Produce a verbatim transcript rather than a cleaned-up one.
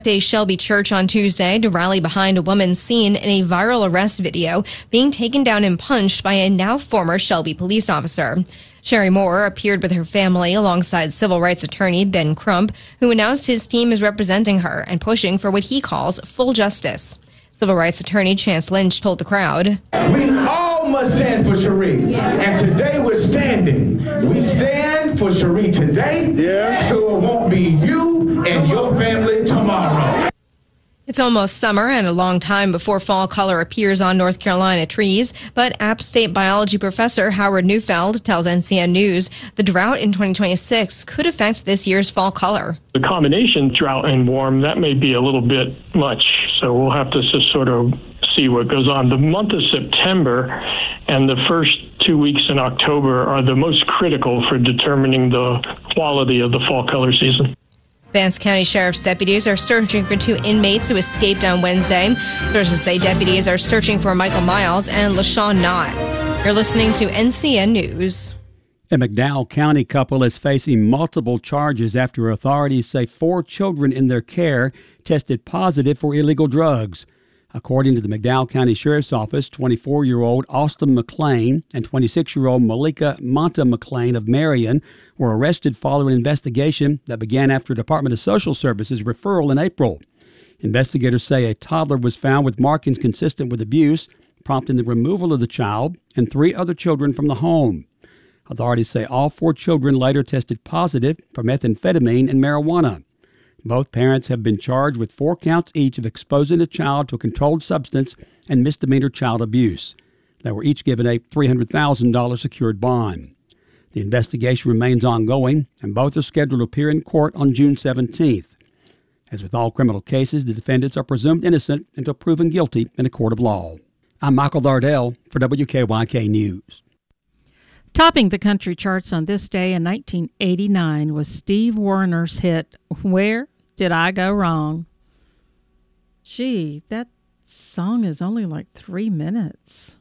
A Shelby Church on Tuesday to rally behind a woman seen in a viral arrest video being taken down and punched by a now former Shelby police officer. Sherry Moore appeared with her family alongside civil rights attorney Ben Crump, who announced his team is representing her and pushing for what he calls full justice. Civil rights attorney Chance Lynch told the crowd, "We all must stand for Cherie, yeah. And today we're standing. We stand for Cherie today, yeah. So it won't be you and your family tomorrow." It's almost summer and a long time before fall color appears on North Carolina trees, but App State biology professor Howard Neufeld tells N C N News the drought in twenty twenty-six could affect this year's fall color. The combination drought and warm, that may be a little bit much, so we'll have to just sort of see what goes on. The month of September and the first two weeks in October are the most critical for determining the quality of the fall color season. Vance County Sheriff's deputies are searching for two inmates who escaped on Wednesday. Sources say deputies are searching for Michael Miles and LaShawn Knott. You're listening to N C N News. A McDowell County couple is facing multiple charges after authorities say four children in their care tested positive for illegal drugs. According to the McDowell County Sheriff's Office, twenty-four-year-old Austin McLean and twenty-six-year-old Malika Monta McLean of Marion were arrested following an investigation that began after Department of Social Services referral in April. Investigators say a toddler was found with markings consistent with abuse, prompting the removal of the child and three other children from the home. Authorities say all four children later tested positive for methamphetamine and marijuana. Both parents have been charged with four counts each of exposing a child to a controlled substance and misdemeanor child abuse. They were each given a three hundred thousand dollars secured bond. The investigation remains ongoing, and both are scheduled to appear in court on June seventeenth. As with all criminal cases, the defendants are presumed innocent until proven guilty in a court of law. I'm Michael Lardell for W K Y K News. Topping the country charts on this day in nineteen eighty-nine was Steve Warner's hit, "Where Did I Go Wrong?" Gee, that song is only like three minutes.